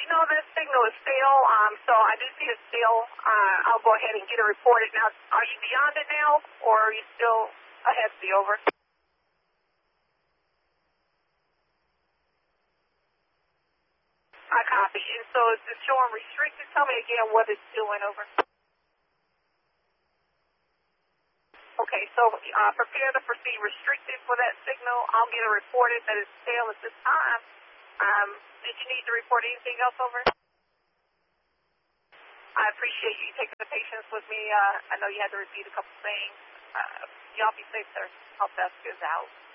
no, the signal is still, so I do see it still. I'll go ahead and get it reported. Now, are you beyond it now, or are you still ahead of the over? I copy. And so is it showing restricted? Tell me again what it's doing over. Okay, so prepare to proceed restricted for that signal. I'll get it reported that it's still at this time. Did you need to report anything else over? I appreciate you taking the patience with me. I know you had to repeat a couple things. Y'all be safe, sir. Help desk is out.